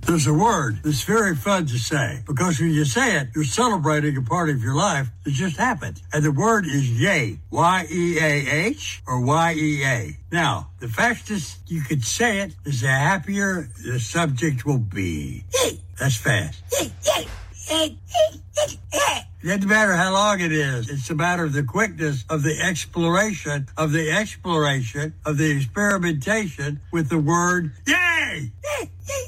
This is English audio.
There's a word that's very fun to say because when you say it, you're celebrating a part of your life that just happened. And the word is yay. Y-E-A-H or Y-E-A. Now, the fastest you could say it is the happier the subject will be. Yay. That's fast. Yay, yay, yay, yay, yay, yay. It doesn't matter how long it is. It's a matter of the quickness of the exploration, of the experimentation with the word yay. Yay, yay.